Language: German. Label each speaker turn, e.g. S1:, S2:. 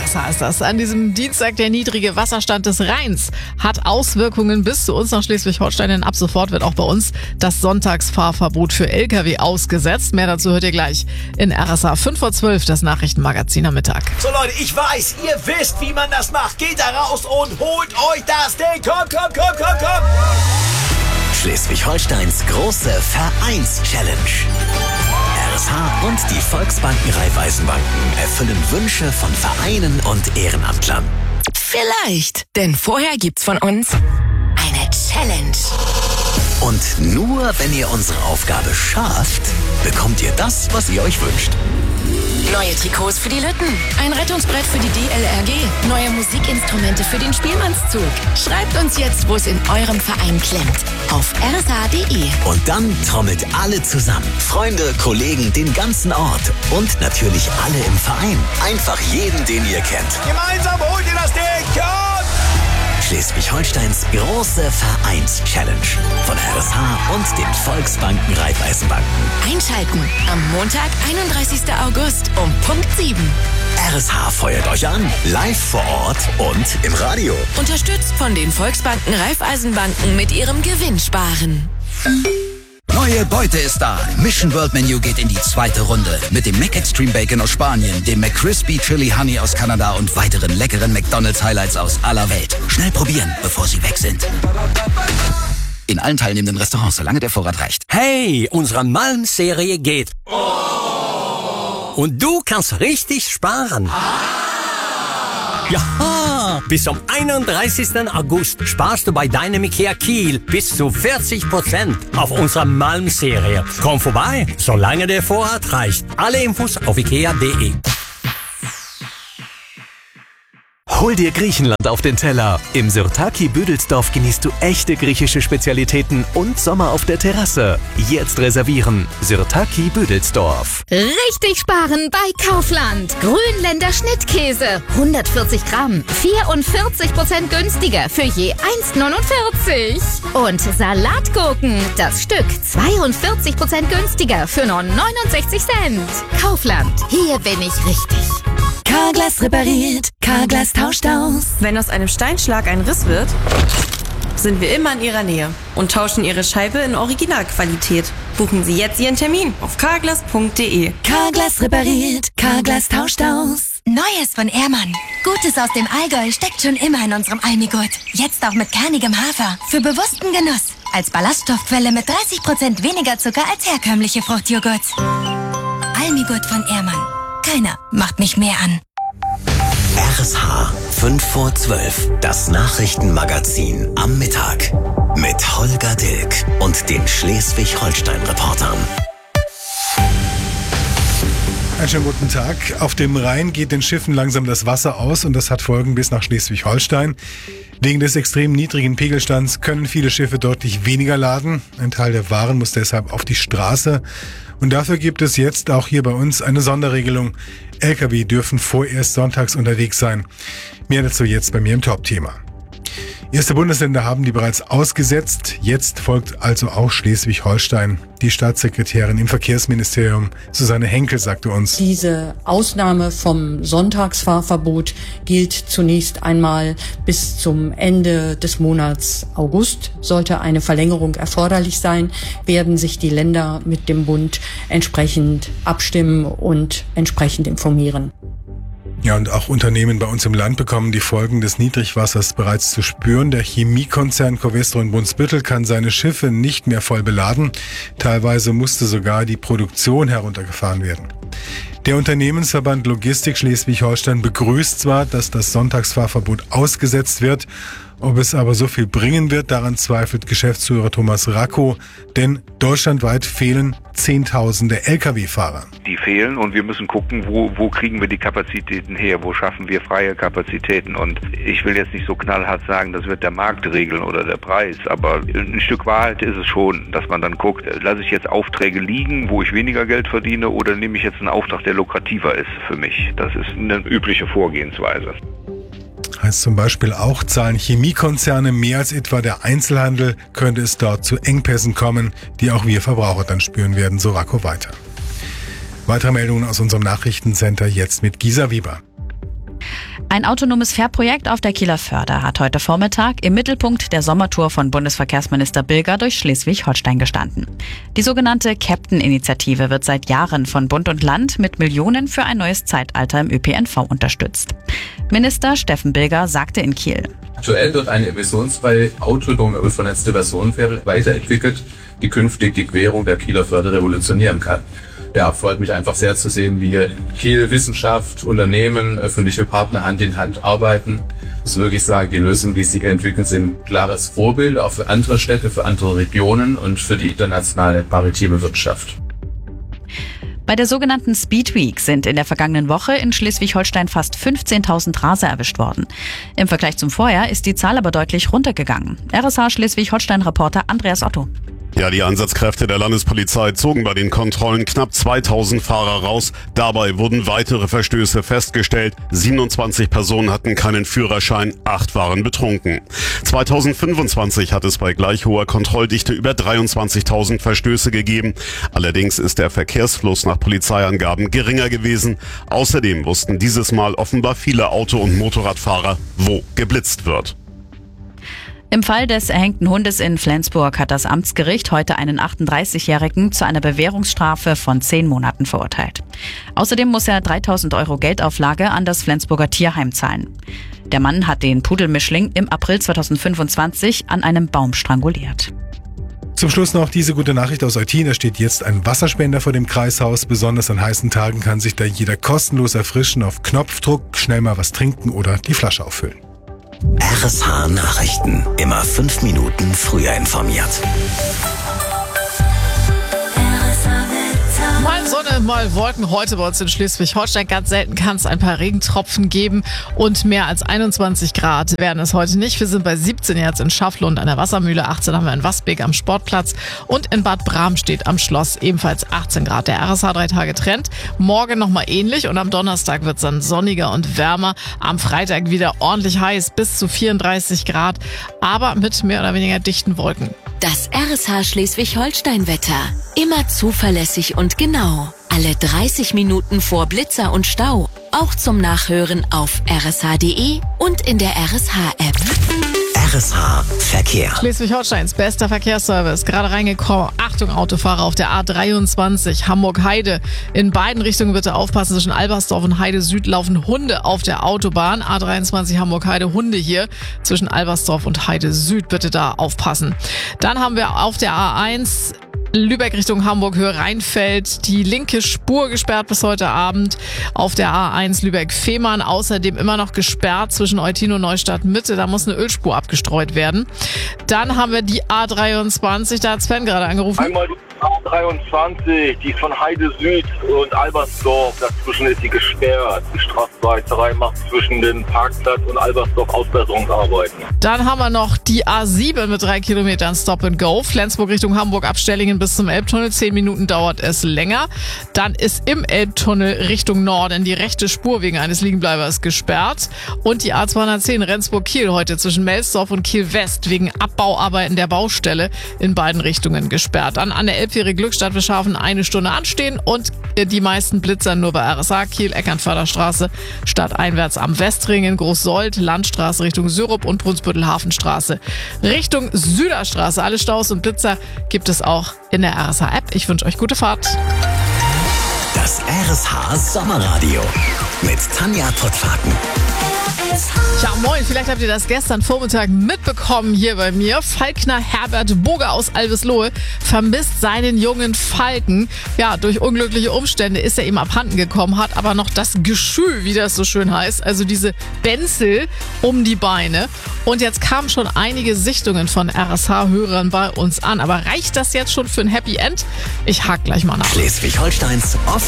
S1: Wasser ist das. An diesem Dienstag der niedrige Wasserstand des Rheins hat Auswirkungen bis zu uns nach Schleswig-Holstein. Denn ab sofort wird auch bei uns das Sonntagsfahrverbot für Lkw ausgesetzt. Mehr dazu hört ihr gleich in RSA 5:12, das Nachrichtenmagazin am Mittag.
S2: So Leute, ich weiß, ihr wisst, wie man das macht. Geht da raus und holt euch das Ding. Komm.
S3: Schleswig-Holsteins große Vereins-Challenge. RSH und die Volksbanken Raiffeisenbanken erfüllen Wünsche von Vereinen und Ehrenamtlern.
S4: Vielleicht, denn vorher gibt's von uns eine Challenge.
S3: Und nur wenn ihr unsere Aufgabe schafft, bekommt ihr das, was ihr euch wünscht.
S4: Neue Trikots für die Lütten, ein Rettungsbrett für die DLRG, neue Musikinstrumente für den Spielmannszug. Schreibt uns jetzt, wo es in eurem Verein klemmt. Auf rsa.de.
S3: Und dann trommelt alle zusammen. Freunde, Kollegen, den ganzen Ort. Und natürlich alle im Verein. Einfach jeden, den ihr kennt.
S2: Gemeinsam holt ihr das Ding. Komm!
S3: Schleswig-Holsteins große Vereins-Challenge von RSH und den Volksbanken Raiffeisenbanken.
S4: Einschalten am Montag, 31. August um Punkt 7.
S3: RSH feuert euch an, live vor Ort und im Radio.
S4: Unterstützt von den Volksbanken Raiffeisenbanken mit ihrem Gewinnsparen.
S5: Neue Beute ist da. Mission World Menu geht in die zweite Runde. Mit dem McExtreme Bacon aus Spanien, dem McCrispy Chili Honey aus Kanada und weiteren leckeren McDonald's Highlights aus aller Welt. Schnell probieren, bevor sie weg sind. In allen teilnehmenden Restaurants, solange der Vorrat reicht.
S6: Hey, unsere Malm-Serie geht. Und du kannst richtig sparen. Ja, bis zum 31. August sparst du bei deinem IKEA Kiel bis zu 40% auf unserer Malm-Serie. Komm vorbei, solange der Vorrat reicht. Alle Infos auf ikea.de.
S7: Hol dir Griechenland auf den Teller. Im Sirtaki Büdelsdorf genießt du echte griechische Spezialitäten und Sommer auf der Terrasse. Jetzt reservieren. Sirtaki Büdelsdorf.
S8: Richtig sparen bei Kaufland. Grünländer Schnittkäse. 140 Gramm. 44% günstiger für je 1,49. Und Salatgurken. Das Stück 42% günstiger für nur 69 Cent. Kaufland. Hier bin ich richtig.
S4: Carglass repariert, Carglass tauscht aus.
S9: Wenn aus einem Steinschlag ein Riss wird, sind wir immer in Ihrer Nähe und tauschen Ihre Scheibe in Originalqualität. Buchen Sie jetzt Ihren Termin auf carglass.de.
S4: Carglass repariert, Carglass tauscht aus.
S10: Neues von Ehrmann. Gutes aus dem Allgäu steckt schon immer in unserem Almigurt. Jetzt auch mit kernigem Hafer. Für bewussten Genuss. Als Ballaststoffquelle mit 30% weniger Zucker als herkömmliche Fruchtjoghurt. Almigurt von Ehrmann. Keiner macht mich mehr an.
S3: RSH 5:12, das Nachrichtenmagazin am Mittag. Mit Holger Dilk und den Schleswig-Holstein-Reportern.
S11: Einen schönen guten Tag. Auf dem Rhein geht den Schiffen langsam das Wasser aus und das hat Folgen bis nach Schleswig-Holstein. Wegen des extrem niedrigen Pegelstands können viele Schiffe deutlich weniger laden. Ein Teil der Waren muss deshalb auf die Straße. Und dafür gibt es jetzt auch hier bei uns eine Sonderregelung. Lkw dürfen vorerst sonntags unterwegs sein. Mehr dazu jetzt bei mir im Top-Thema. Erste Bundesländer haben die bereits ausgesetzt. Jetzt folgt also auch Schleswig-Holstein. Die Staatssekretärin im Verkehrsministerium, Susanne Henkel, sagte uns:
S12: Diese Ausnahme vom Sonntagsfahrverbot gilt zunächst einmal bis zum Ende des Monats August. Sollte eine Verlängerung erforderlich sein, werden sich die Länder mit dem Bund entsprechend abstimmen und entsprechend informieren.
S11: Ja, und auch Unternehmen bei uns im Land bekommen die Folgen des Niedrigwassers bereits zu spüren. Der Chemiekonzern Covestro in Brunsbüttel kann seine Schiffe nicht mehr voll beladen. Teilweise musste sogar die Produktion heruntergefahren werden. Der Unternehmensverband Logistik Schleswig-Holstein begrüßt zwar, dass das Sonntagsfahrverbot ausgesetzt wird. Ob es aber so viel bringen wird, daran zweifelt Geschäftsführer Thomas Racco, denn deutschlandweit fehlen Zehntausende Lkw-Fahrer.
S13: Die fehlen und wir müssen gucken, wo kriegen wir die Kapazitäten her, wo schaffen wir freie Kapazitäten. Und ich will jetzt nicht so knallhart sagen, das wird der Markt regeln oder der Preis, aber ein Stück Wahrheit ist es schon, dass man dann guckt, lasse ich jetzt Aufträge liegen, wo ich weniger Geld verdiene, oder nehme ich jetzt einen Auftrag, der lukrativer ist für mich. Das ist eine übliche Vorgehensweise.
S11: Heißt zum Beispiel auch, zahlen Chemiekonzerne mehr als etwa der Einzelhandel, könnte es dort zu Engpässen kommen, die auch wir Verbraucher dann spüren werden, so Racco weiter. Weitere Meldungen aus unserem Nachrichtencenter jetzt mit Gisa Weber.
S14: Ein autonomes Fährprojekt auf der Kieler Förde hat heute Vormittag im Mittelpunkt der Sommertour von Bundesverkehrsminister Bilger durch Schleswig-Holstein gestanden. Die sogenannte Captain-Initiative wird seit Jahren von Bund und Land mit Millionen für ein neues Zeitalter im ÖPNV unterstützt. Minister Steffen Bilger sagte in Kiel:
S15: Aktuell wird eine emissionsfreie, autonome und vernetzte Personenfähre weiterentwickelt, die künftig die Querung der Kieler Förde revolutionieren kann. Ja, freut mich einfach sehr zu sehen, wie hier in Kiel Wissenschaft, Unternehmen, öffentliche Partner Hand in Hand arbeiten. Ich muss wirklich sagen, die Lösungen, die sich entwickeln, sind ein klares Vorbild auch für andere Städte, für andere Regionen und für die internationale maritime Wirtschaft.
S14: Bei der sogenannten Speed Week sind in der vergangenen Woche in Schleswig-Holstein fast 15.000 Raser erwischt worden. Im Vergleich zum Vorjahr ist die Zahl aber deutlich runtergegangen. RSH Schleswig-Holstein-Reporter Andreas Otto.
S16: Ja, die Einsatzkräfte der Landespolizei zogen bei den Kontrollen knapp 2000 Fahrer raus. Dabei wurden weitere Verstöße festgestellt. 27 Personen hatten keinen Führerschein, 8 waren betrunken. 2025 hat es bei gleich hoher Kontrolldichte über 23.000 Verstöße gegeben. Allerdings ist der Verkehrsfluss nach Polizeiangaben geringer gewesen. Außerdem wussten dieses Mal offenbar viele Auto- und Motorradfahrer, wo geblitzt wird.
S14: Im Fall des erhängten Hundes in Flensburg hat das Amtsgericht heute einen 38-Jährigen zu einer Bewährungsstrafe von 10 Monaten verurteilt. Außerdem muss er 3.000 € Geldauflage an das Flensburger Tierheim zahlen. Der Mann hat den Pudelmischling im April 2025 an einem Baum stranguliert.
S11: Zum Schluss noch diese gute Nachricht aus Eutin. Da steht jetzt ein Wasserspender vor dem Kreishaus. Besonders an heißen Tagen kann sich da jeder kostenlos erfrischen. Auf Knopfdruck schnell mal was trinken oder die Flasche auffüllen.
S3: RSH Nachrichten. Immer 5 Minuten früher informiert.
S1: Mal Sonne, mal Wolken. Heute bei uns in Schleswig-Holstein. Ganz selten kann es ein paar Regentropfen geben. Und mehr als 21 Grad werden es heute nicht. Wir sind bei 17 jetzt in Schafflund an der Wassermühle. 18 haben wir in Wasbeck am Sportplatz. Und in Bad Bramstedt am Schloss ebenfalls 18 Grad. Der RSH 3 Tage Trend. Morgen nochmal ähnlich. Und am Donnerstag wird es dann sonniger und wärmer. Am Freitag wieder ordentlich heiß, bis zu 34 Grad. Aber mit mehr oder weniger dichten Wolken.
S4: Das RSH Schleswig-Holstein-Wetter. Immer zuverlässig und genau. Alle 30 Minuten vor Blitzer und Stau. Auch zum Nachhören auf rsh.de und in der RSH-App.
S3: RSH Verkehr.
S1: Schleswig-Holsteins bester Verkehrsservice. Gerade reingekommen. Achtung, Autofahrer auf der A23 Hamburg-Heide. In beiden Richtungen bitte aufpassen. Zwischen Albersdorf und Heide Süd laufen Hunde auf der Autobahn. A23 Hamburg-Heide, Hunde hier. Zwischen Albersdorf und Heide Süd bitte da aufpassen. Dann haben wir auf der A1 Lübeck Richtung Hamburg, Höhe Rheinfeld, die linke Spur gesperrt bis heute Abend. Auf der A1 Lübeck-Fehmarn außerdem immer noch gesperrt zwischen Eutin und Neustadt Mitte. Da muss eine Ölspur abgestreut werden. Dann haben wir die A23, da hat Sven gerade angerufen.
S17: Einmal die A23, die von Heide Süd und Albersdorf, dazwischen ist sie gesperrt. Die Straßenbreiterei macht zwischen dem Parkplatz und Albersdorf Ausbesserungsarbeiten.
S1: Dann haben wir noch die A7 mit 3 Kilometern Stop and Go. Flensburg Richtung Hamburg, Abstellingen bis zum Elbtunnel. 10 Minuten dauert es länger. Dann ist im Elbtunnel Richtung Norden die rechte Spur wegen eines Liegenbleibers gesperrt. Und die A210 Rendsburg-Kiel heute zwischen Melsdorf und Kiel-West wegen Abbauarbeiten der Baustelle in beiden Richtungen gesperrt. Dann an der Elbfähre Glückstadt wir schaffen 1 Stunde anstehen und die meisten Blitzern nur bei RSA, Kiel, Eckernförderstraße, stadteinwärts am Westringen, Großsold, Landstraße Richtung Syrup und Brunsbüttel Hafenstraße. Richtung Süderstraße, alle Staus und Blitzer gibt es auch in der RSH-App. Ich wünsche euch gute Fahrt.
S3: Das RSH Sommerradio mit Tanja Pottfaken.
S1: Ja, moin, vielleicht habt ihr das gestern Vormittag mitbekommen hier bei mir. Falkner Herbert Boger aus Albislohe vermisst seinen jungen Falken. Ja, durch unglückliche Umstände ist er ihm abhanden gekommen, hat aber noch das Geschü, wie das so schön heißt, also diese Benzel um die Beine. Und jetzt kamen schon einige Sichtungen von RSH-Hörern bei uns an. Aber reicht das jetzt schon für ein Happy End? Ich hake gleich mal nach.
S3: Schleswig-Holsteins